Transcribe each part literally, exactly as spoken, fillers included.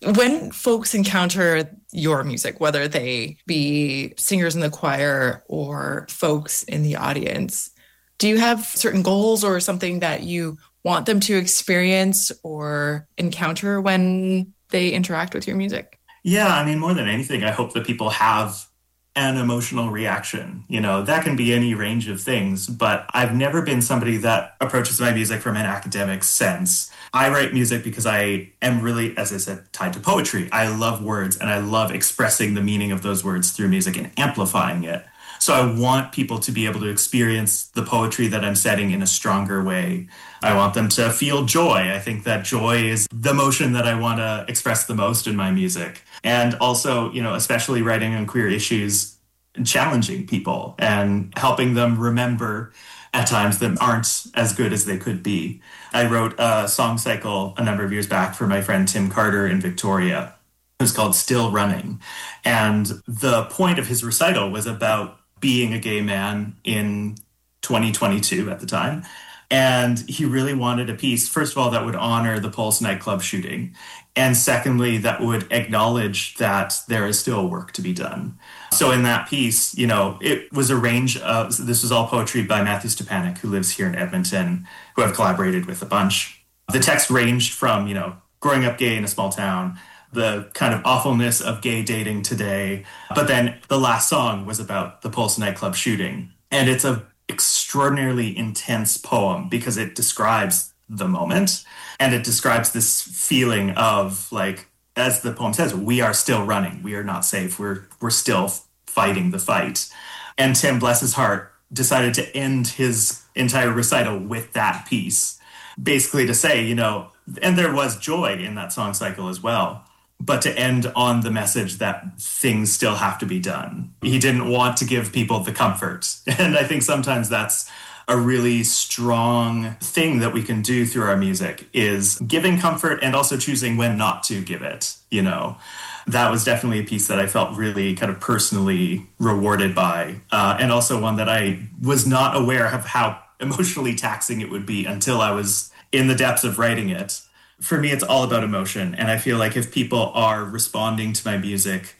When folks encounter your music, whether they be singers in the choir or folks in the audience, do you have certain goals or something that you want them to experience or encounter when they interact with your music? Yeah, I mean, more than anything, I hope that people have an emotional reaction. You know, that can be any range of things, but I've never been somebody that approaches my music from an academic sense. I write music because I am really, as I said, tied to poetry. I love words and I love expressing the meaning of those words through music and amplifying it. So I want people to be able to experience the poetry that I'm setting in a stronger way. I want them to feel joy. I think that joy is the emotion that I want to express the most in my music. And also, you know, especially writing on queer issues, challenging people and helping them remember at times that aren't as good as they could be. I wrote a song cycle a number of years back for my friend Tim Carter in Victoria. It was called Still Running. And the point of his recital was about being a gay man in twenty twenty-two at the time. And he really wanted a piece, first of all, that would honor the Pulse nightclub shooting. And secondly, that would acknowledge that there is still work to be done. So in that piece, you know, it was a range of, this was all poetry by Matthew Stepanek, who lives here in Edmonton, who I've collaborated with a bunch. The text ranged from, you know, growing up gay in a small town, the kind of awfulness of gay dating today. But then the last song was about the Pulse nightclub shooting. And it's a extraordinarily intense poem because it describes the moment and it describes this feeling of, like, as the poem says, we are still running. We are not safe. We're we're still fighting the fight. And Tim, bless his heart, decided to end his entire recital with that piece, basically to say, you know, and there was joy in that song cycle as well, but to end on the message that things still have to be done. He didn't want to give people the comfort. And I think sometimes that's a really strong thing that we can do through our music, is giving comfort and also choosing when not to give it, you know. That was definitely a piece that I felt really kind of personally rewarded by, uh, and also one that I was not aware of how emotionally taxing it would be until I was in the depths of writing it. For me, it's all about emotion. And I feel like if people are responding to my music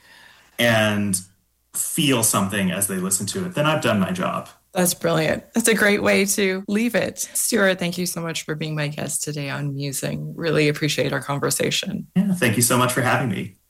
and feel something as they listen to it, then I've done my job. That's brilliant. That's a great way to leave it. Stuart, thank you so much for being my guest today on Musing. Really appreciate our conversation. Yeah, thank you so much for having me.